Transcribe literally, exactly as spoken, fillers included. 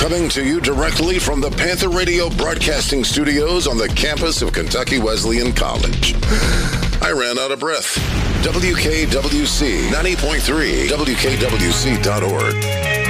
coming to you directly from the Panther Radio Broadcasting Studios on the campus of Kentucky Wesleyan College. I ran out of breath. W K W C ninety point three, W K W C dot org.